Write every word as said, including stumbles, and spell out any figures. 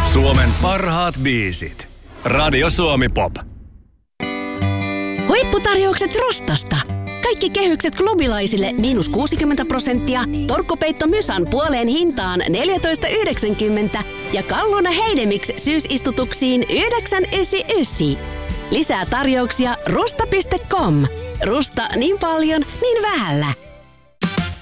Suomen parhaat biisit. Radio Suomi Pop. Huipputarjoukset Rostasta. Kaikki kehykset klubilaisille miinus kuusikymmentä prosenttia, torkkupeitto Mysan puoleen hintaan neljätoista yhdeksänkymmentä ja Kalluna Heidemix syysistutuksiin yhdeksän yhdeksänkymmentäyhdeksän. Lisää tarjouksia rusta piste com. Rusta niin paljon, niin vähällä.